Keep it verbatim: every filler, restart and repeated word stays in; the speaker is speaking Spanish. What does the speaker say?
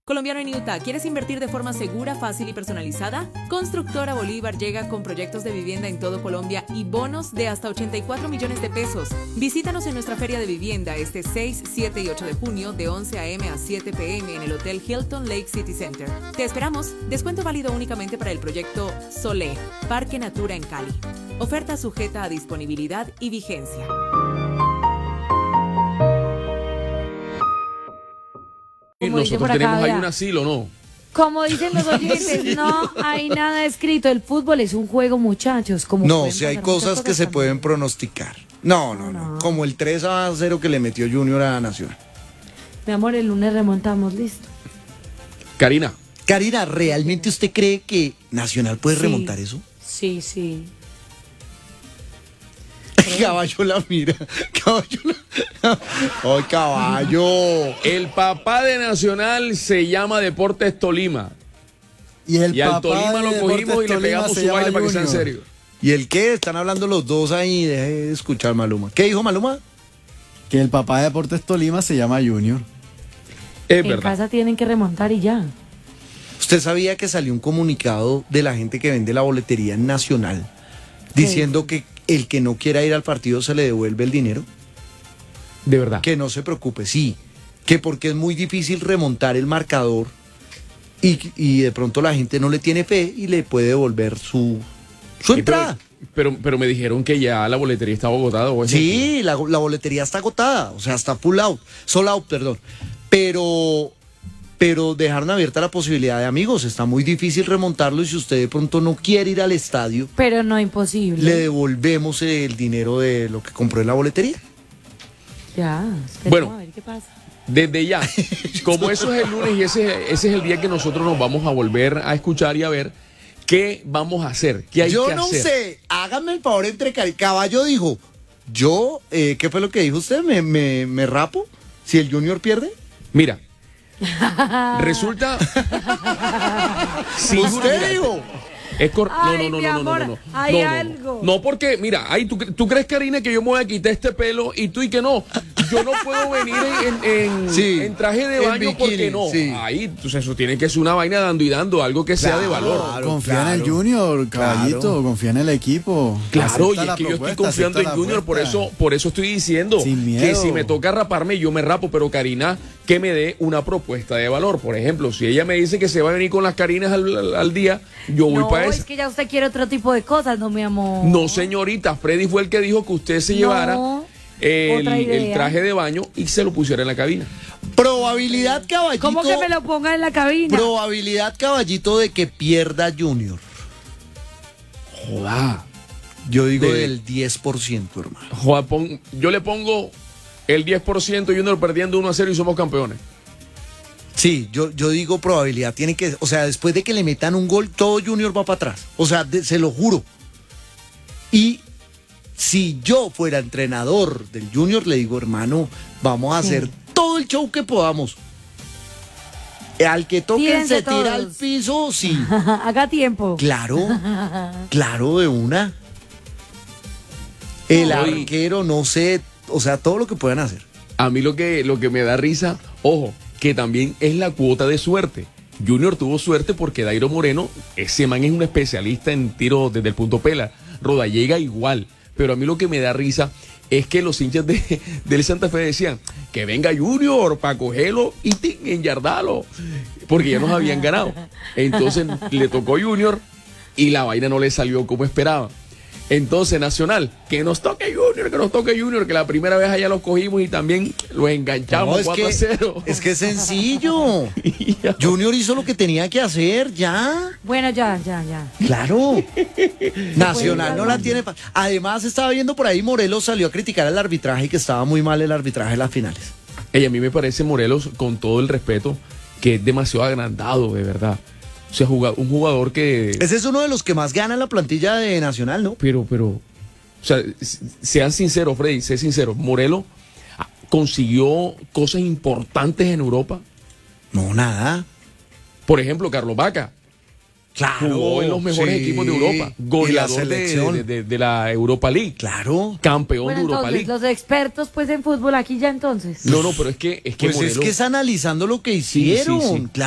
Colombiano en Utah, ¿quieres invertir de forma segura, fácil y personalizada? Constructora Bolívar llega con proyectos de vivienda en todo Colombia y bonos de hasta ochenta y cuatro millones de pesos. Visítanos en nuestra feria de vivienda este seis, siete y ocho de junio de once a eme a siete pe eme en el Hotel Hilton Lake City Center. Te esperamos. Descuento válido únicamente para el proyecto Solé, Parque Natura en Cali. Oferta sujeta a disponibilidad y vigencia. Nosotros tenemos ahí un asilo, ¿no? Como dicen los oyentes, no hay nada escrito. El fútbol es un juego, muchachos. Como no, si hay cosas que se también pueden pronosticar. No, no, no, no. Como el tres a cero que le metió Junior a Nacional. Mi amor, el lunes remontamos, listo. Karina. Karina, ¿realmente usted cree que Nacional puede sí, remontar eso? Sí, sí. Caballo la mira. Caballo la... ¡Ay, caballo! El papá de Nacional se llama Deportes Tolima. Y, el y al Tolima lo cogimos y le pegamos su baile para que sea en serio. ¿Y el qué? Están hablando los dos ahí. Deje de escuchar Maluma. ¿Qué dijo Maluma? Que el papá de Deportes Tolima se llama Junior. Es en verdad. casa tienen que remontar y ya. ¿Usted sabía que salió un comunicado de la gente que vende la boletería en Nacional diciendo que el que no quiera ir al partido se le devuelve el dinero? De verdad. Que no se preocupe, sí. Que porque es muy difícil remontar el marcador y, y de pronto la gente no le tiene fe y le puede devolver su, su Sí, entrada. Pero, pero, pero me dijeron que ya la boletería estaba agotada. ¿O sí, la, la boletería está agotada, o sea, está full out, sold out, perdón. Pero... pero dejaron abierta la posibilidad de amigos, está muy difícil remontarlo y si usted de pronto no quiere ir al estadio, pero no imposible, le devolvemos el dinero de lo que compró en la boletería. Ya, bueno, a ver qué pasa. Desde ya, como eso es el lunes y ese, ese es el día que nosotros nos vamos a volver a escuchar y a ver qué vamos a hacer, qué hay yo que no hacer. sé, háganme el favor entre Cari. Caballo dijo, yo, eh, ¿qué fue lo que dijo usted? ¿Me, me, me rapo si el Junior pierde? Mira, resulta sí, usted dijo es cor... Ay, no, no, no, mi no, amor, no, no, no, hay no, no, algo. No, porque, mira, ay, ¿tú, ¿tú crees, Karina, que yo me voy a quitar este pelo y tú y que no? Yo no puedo venir en, en, sí, en traje de en baño bikini, porque no. Sí. Ahí, entonces eso tiene que ser una vaina dando y dando, algo que sea claro, de valor. Claro, confía claro, en el Junior, caballito, claro. confía en el equipo. Claro, y Acepta es la que yo estoy propuesta, confiando en acepta la Junior, por apuesta. eso, por eso estoy diciendo Sin miedo. que si me toca raparme, yo me rapo, pero Karina, que me dé una propuesta de valor. Por ejemplo, si ella me dice que se va a venir con las Karinas al, al, al día, yo voy no, para es eso. que ya usted quiere otro tipo de cosas, no, mi amor. No, señorita, Freddy fue el que dijo que usted se llevara no, el, otra idea. el traje de baño y se lo pusiera en la cabina. Probabilidad, caballito. ¿Cómo que me lo ponga en la cabina? Probabilidad, caballito, de que pierda Junior. Joda. Yo digo De- del diez por ciento, hermano. Joda, pon- yo le pongo el diez por ciento y Junior perdiendo uno a cero y somos campeones. Sí, yo, yo digo probabilidad. Tiene que, o sea, después de que le metan un gol, todo Junior va para atrás. O sea, de- se lo juro. Y si yo fuera entrenador del Junior, le digo, hermano, vamos a hacer todo el show que podamos. Al que toque Tírense se tira al todos. piso, sí. Haga tiempo. Claro, claro, de una. El Oye. arquero, no sé, o sea, todo lo que puedan hacer. A mí lo que, lo que me da risa, ojo, que también es la cuota de suerte. Junior tuvo suerte porque Dairo Moreno, ese man es un especialista en tiro desde el punto pela. Rodallega igual. Pero a mí lo que me da risa es que los hinchas de, del Santa Fe decían que venga Junior para cogerlo y tin, enyardarlo. Porque ya nos habían ganado. Entonces le tocó Junior y la vaina no le salió como esperaba. Entonces, Nacional, que nos toque Junior, que nos toque Junior, que la primera vez allá los cogimos y también los enganchamos No, es cuatro a cero. que, es que es sencillo. Junior hizo lo que tenía que hacer, ya. Bueno, ya, ya, ya. Claro. Nacional no la Bueno, tiene. fa- Además, estaba viendo por ahí, Morelos salió a criticar el arbitraje y que estaba muy mal el arbitraje de las finales. Ey, a mí me parece Morelos, con todo el respeto, que es demasiado agrandado, de verdad. O sea, juga- un jugador que... Ese es uno de los que más gana en la plantilla de Nacional, ¿no? Pero, pero... O sea, s- sean sinceros, Freddy, sé sincero. Morelos ah, consiguió cosas importantes en Europa. No, nada. Por ejemplo, Carlos Vaca. Claro. Jugó en los mejores sí. equipos de Europa. Y la Goleador de, selección. de- de- de la Europa League. Claro. Campeón Bueno, de Europa entonces, League. los expertos pues en fútbol aquí ya entonces. No, no, pero es que, es que Pues es Morelos... que es analizando lo que hicieron. sí, sí.